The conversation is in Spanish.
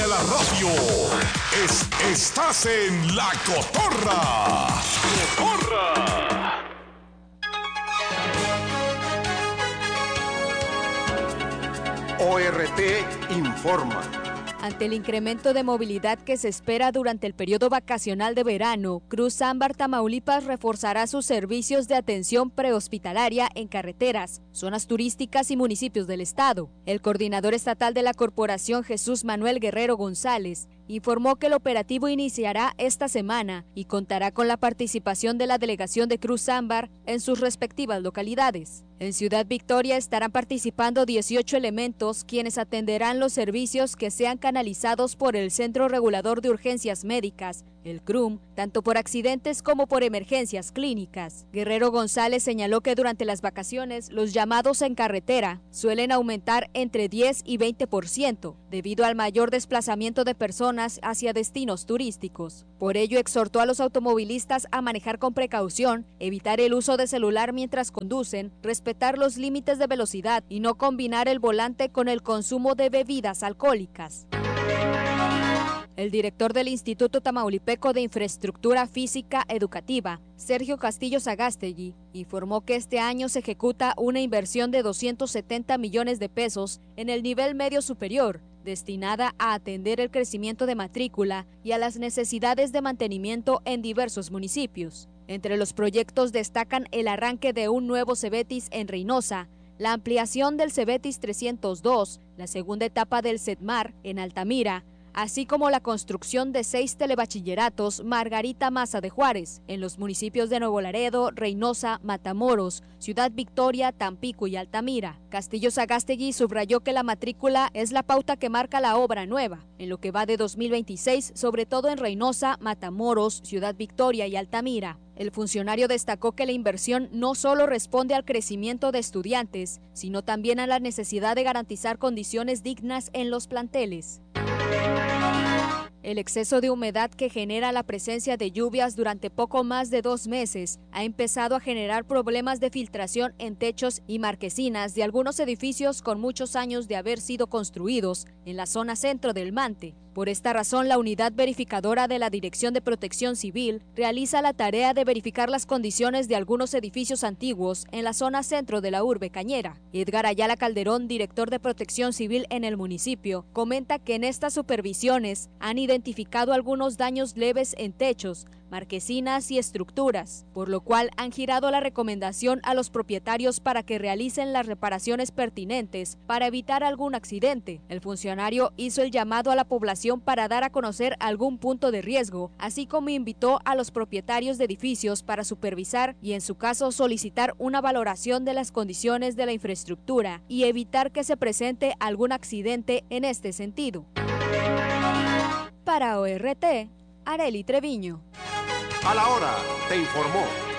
la radio. Estás en La Cotorra. ¡Cotorra! ORT informa. Ante el incremento de movilidad que se espera durante el periodo vacacional de verano, Cruz Ámbar Tamaulipas reforzará sus servicios de atención prehospitalaria en carreteras, zonas turísticas y municipios del estado. El coordinador estatal de la corporación, Jesús Manuel Guerrero González, informó que el operativo iniciará esta semana y contará con la participación de la delegación de Cruz Ámbar en sus respectivas localidades. En Ciudad Victoria estarán participando 18 elementos quienes atenderán los servicios que sean canalizados por el Centro Regulador de Urgencias Médicas, el CRUM, tanto por accidentes como por emergencias clínicas. Guerrero González señaló que durante las vacaciones los llamados en carretera suelen aumentar entre 10 y 20% debido al mayor desplazamiento de personas hacia destinos turísticos. Por ello exhortó a los automovilistas a manejar con precaución, evitar el uso de celular mientras conducen, respetar los límites de velocidad y no combinar el volante con el consumo de bebidas alcohólicas. El director del Instituto Tamaulipeco de Infraestructura Física Educativa, Sergio Castillo Sagástegui, informó que este año se ejecuta una inversión de 270 millones de pesos en el nivel medio superior, destinada a atender el crecimiento de matrícula y a las necesidades de mantenimiento en diversos municipios. Entre los proyectos destacan el arranque de un nuevo Cebetis en Reynosa, la ampliación del Cebetis 302, la segunda etapa del CETMAR en Altamira, así como la construcción de 6 telebachilleratos Margarita Maza de Juárez en los municipios de Nuevo Laredo, Reynosa, Matamoros, Ciudad Victoria, Tampico y Altamira. Castillo Sagástegui subrayó que la matrícula es la pauta que marca la obra nueva, en lo que va de 2026, sobre todo en Reynosa, Matamoros, Ciudad Victoria y Altamira. El funcionario destacó que la inversión no solo responde al crecimiento de estudiantes, sino también a la necesidad de garantizar condiciones dignas en los planteles. El exceso de humedad que genera la presencia de lluvias durante poco más de 2 meses ha empezado a generar problemas de filtración en techos y marquesinas de algunos edificios con muchos años de haber sido construidos en la zona centro del Mante. Por esta razón, la unidad verificadora de la Dirección de Protección Civil realiza la tarea de verificar las condiciones de algunos edificios antiguos en la zona centro de la urbe cañera. Edgar Ayala Calderón, director de Protección Civil en el municipio, comenta que en estas supervisiones han identificado algunos daños leves en techos, marquesinas y estructuras, por lo cual han girado la recomendación a los propietarios para que realicen las reparaciones pertinentes para evitar algún accidente. El funcionario hizo el llamado a la población para dar a conocer algún punto de riesgo, así como invitó a los propietarios de edificios para supervisar y en su caso solicitar una valoración de las condiciones de la infraestructura y evitar que se presente algún accidente en este sentido. Para ORT, Arely Treviño. A la hora te informó